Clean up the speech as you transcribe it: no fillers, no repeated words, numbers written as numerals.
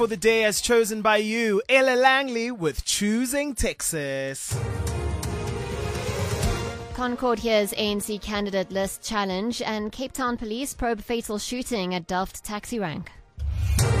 For the day as chosen by you, Ella Langley with Choosing Texas. Concord hears ANC candidate list challenge, and Cape Town police probe fatal shooting at Delft taxi rank.